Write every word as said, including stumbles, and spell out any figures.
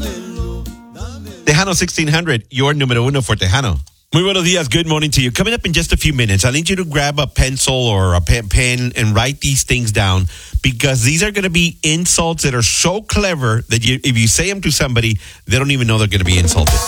Tejano sixteen hundred, your número uno for Tejano. Muy buenos días. Good morning to you. Coming up in just a few minutes, I need you to grab a pencil or a pen, pen and write these things down, because these are going to be insults that are so clever that you, if you say them to somebody, they don't even know they're going to be insulted.